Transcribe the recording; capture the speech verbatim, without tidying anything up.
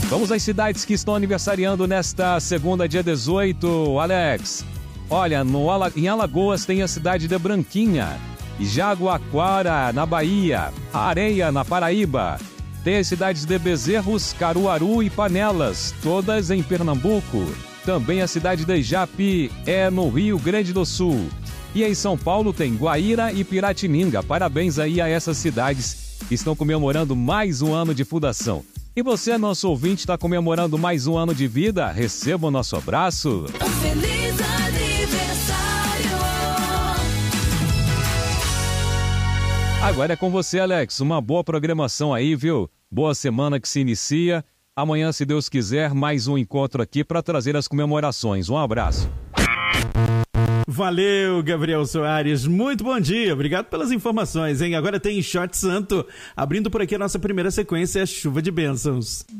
Vamos às cidades que estão aniversariando nesta segunda, dia dezoito, Alex. Olha, no, em Alagoas tem a cidade de Branquinha, Jaguaquara, na Bahia, Areia, na Paraíba. Tem as cidades de Bezerros, Caruaru e Panelas, todas em Pernambuco. Também a cidade de Japi, é no Rio Grande do Sul. E em São Paulo tem Guaíra e Piratininga. Parabéns aí a essas cidades que estão comemorando mais um ano de fundação. E você, nosso ouvinte, está comemorando mais um ano de vida? Receba o nosso abraço. Feliz aniversário! Agora é com você, Alex. Uma boa programação aí, viu? Boa semana que se inicia. Amanhã, se Deus quiser, mais um encontro aqui para trazer as comemorações. Um abraço. Valeu, Gabriel Soares. Muito bom dia. Obrigado pelas informações, hein? Agora tem Shot Santo. Abrindo por aqui a nossa primeira sequência, Chuva de Bênçãos.